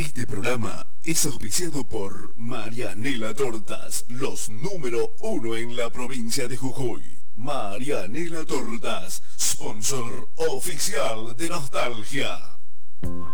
Este programa es auspiciado por Marianela Tortas, los número 1 en la provincia de Jujuy. Marianela Tortas, sponsor oficial de Nostalgia.